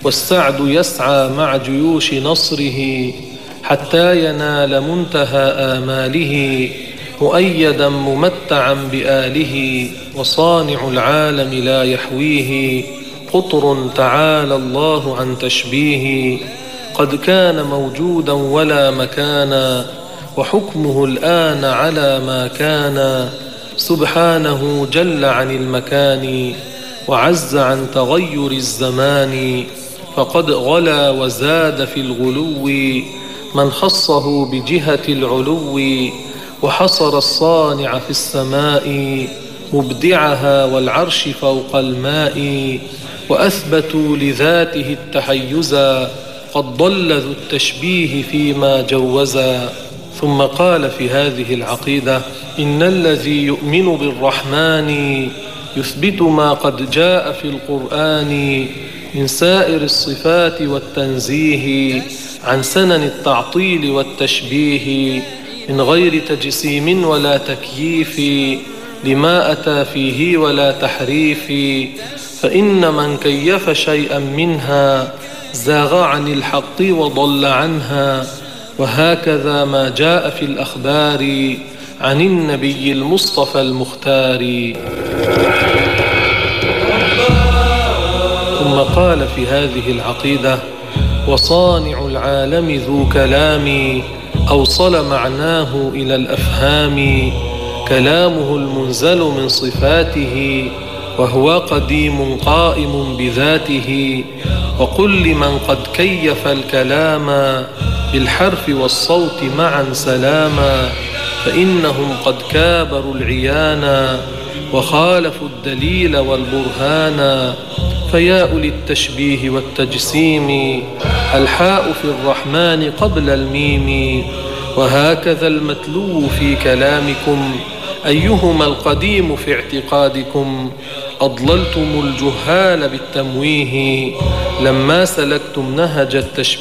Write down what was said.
والسعد يسعى مع جيوش نصره حتى ينال منتهى آماله، مؤيدا ممتعا بآله، وصانع العالم لا يحويه قطر تعالى الله عن تشبيه. قد كان موجودا ولا مكانا، وحكمه الآن على ما كان، سبحانه جل عن المكان، وعز عن تغير الزمان. فقد غلا وزاد في الغلو من خصه بجهة العلو، وحصر الصانع في السماء مبدعها والعرش فوق الماء، وأثبتوا لذاته التحيزا، قد ضل ذو التشبيه فيما جوزا. ثم قال في هذه العقيدة: إن الذي يؤمن بالرحمن يثبت ما قد جاء في القرآن من سائر الصفات والتنزيه عن سنن التعطيل والتشبيه، من غير تجسيم ولا تكييف لما أتى فيه ولا تحريف. فإن من كيف شيئا منها زاغ عن الحق وضل عنها، وهكذا ما جاء في الأخبار عن النبي المصطفى المختار. ثم قال في هذه العقيدة: وصانع العالم ذو كلام أوصل معناه إلى الأفهام، كلامه المنزل من صفاته، وهو قديم قائم بذاته. وقل لمن قد كيف الكلام بالحرف والصوت معا سلاما، فإنهم قد كابروا العيانا وخالفوا الدليل والبرهانا. فيا أولي التشبيه والتجسيم، الحاء في الرحمن قبل الميم، وهكذا المتلو في كلامكم، أيهما القديم في اعتقادكم؟ أضللتم الجهال بالتمويه لما سلكتم نهج التشبيه